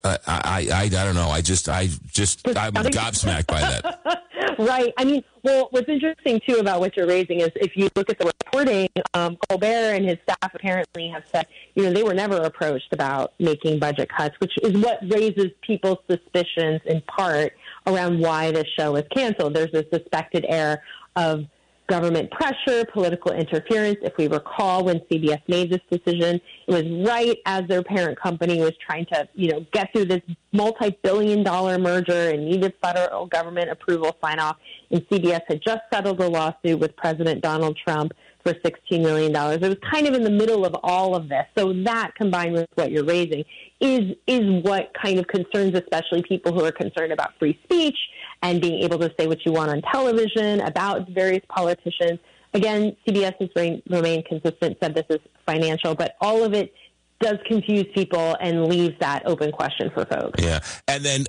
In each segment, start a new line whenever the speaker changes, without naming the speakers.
I don't know. I'm gobsmacked by that.
Right. I mean, well, what's interesting, too, about what you're raising is if you look at the reporting, Colbert and his staff apparently have said, they were never approached about making budget cuts, which is what raises people's suspicions in part around why this show was canceled. There's a suspected air of government pressure, political interference. If we recall, when CBS made this decision, it was right as their parent company was trying to, get through this multi-billion-dollar merger and needed federal government approval sign-off. And CBS had just settled a lawsuit with President Donald Trump for $16 million. It was kind of in the middle of all of this. So that, combined with what you're raising, is what kind of concerns, especially people who are concerned about free speech and being able to say what you want on television about various politicians. Again, CBS has remained consistent, said this is financial, but all of it does confuse people and leaves that open question for folks.
Yeah, and then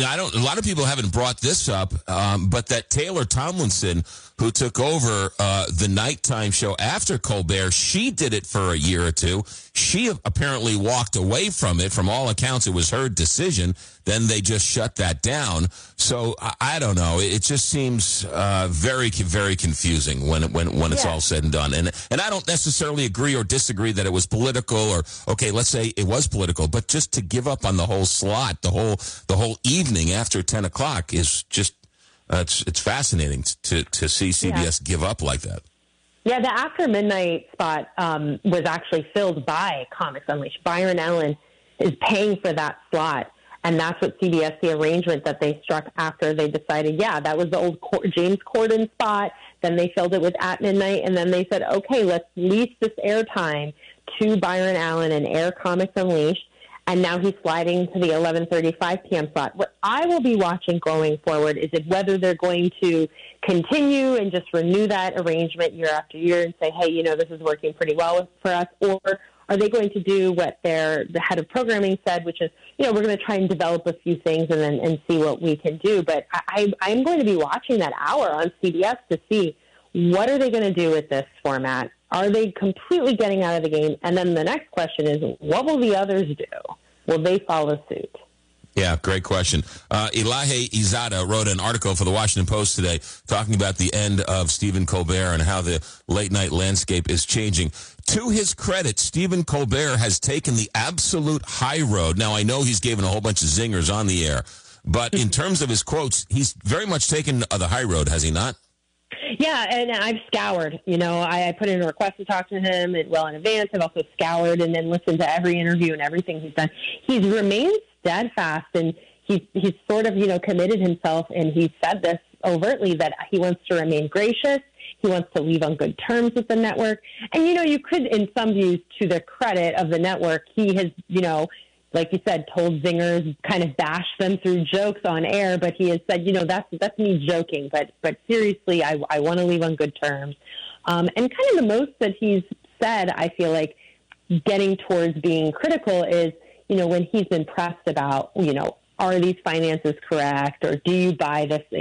a lot of people haven't brought this up, but that Taylor Tomlinson, who took over the nighttime show after Colbert, she did it for a year or two. She apparently walked away from it. From all accounts, it was her decision. Then they just shut that down. So I don't know. It just seems very, very confusing when it's all said and done. And I don't necessarily agree or disagree that it was political or, okay, let's say it was political, but just to give up on the whole slot, the whole evening after 10 o'clock is just, it's fascinating to see CBS give up like that.
Yeah, the after midnight spot was actually filled by Comics Unleashed. Byron Allen is paying for that slot. And that's what CBS, the arrangement that they struck after they decided, that was the old James Corden spot. Then they filled it with At Midnight. And then they said, okay, let's lease this airtime to Byron Allen and air Comics Unleashed. And now he's sliding to the 11:35 p.m. slot. What I will be watching going forward is whether they're going to continue and just renew that arrangement year after year and say, hey, this is working pretty well for us, or are they going to do what the head of programming said, which is, we're going to try and develop a few things and see what we can do. But I'm going to be watching that hour on CBS to see what are they going to do with this format. Are they completely getting out of the game? And then the next question is, what will the others do? Will they follow suit?
Yeah, great question. Elahe Izada wrote an article for the Washington Post today talking about the end of Stephen Colbert and how the late-night landscape is changing. To his credit, Stephen Colbert has taken the absolute high road. Now, I know he's given a whole bunch of zingers on the air, but in terms of his quotes, he's very much taken the high road, has he not?
Yeah, and I've scoured. I put in a request to talk to him well in advance. I've also scoured and then listened to every interview and everything he's done. He's remained steadfast, and he's sort of, committed himself, and he said this overtly, that he wants to remain gracious. He wants to leave on good terms with the network. And, you could, in some views, to the credit of the network, he has, like you said, told zingers, kind of bashed them through jokes on air, but he has said, that's me joking, but seriously, I want to leave on good terms. And kind of the most that he's said, I feel like, getting towards being critical is, when he's been pressed about, are these finances correct, or do you buy this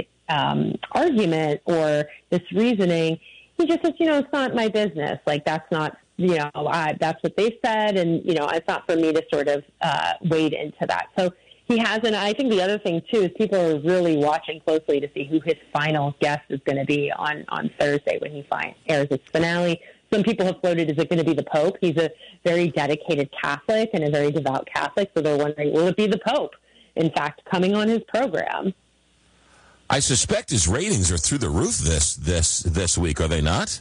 argument or this reasoning? He just says, it's not my business. Like, that's not, that's what they said, and, it's not for me to sort of wade into that. So he hasn't. I think the other thing, too, is people are really watching closely to see who his final guest is going to be on Thursday when he airs his finale. Some people have floated, is it going to be the Pope? He's a very dedicated Catholic and a very devout Catholic, so they're wondering, will it be the Pope, in fact, coming on his program?
I suspect his ratings are through the roof this week, are they not?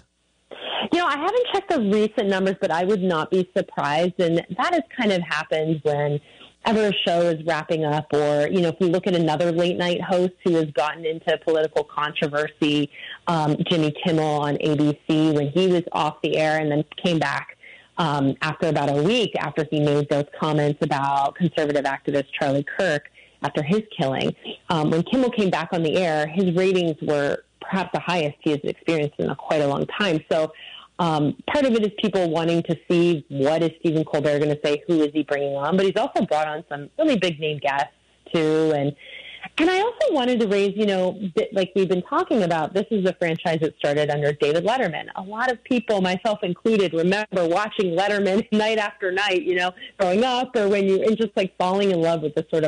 I haven't checked the recent numbers, but I would not be surprised. And that has kind of happened whenever a show is wrapping up, or, if we look at another late night host who has gotten into political controversy, Jimmy Kimmel on ABC, when he was off the air and then came back after about a week after he made those comments about conservative activist Charlie Kirk after his killing. When Kimmel came back on the air, his ratings were perhaps the highest he has experienced in quite a long time. So part of it is people wanting to see what is Stephen Colbert going to say, who is he bringing on, but he's also brought on some really big name guests too, And I also wanted to raise, like we've been talking about, this is a franchise that started under David Letterman. A lot of people, myself included, remember watching Letterman night after night, growing up, or and just like falling in love with the sort of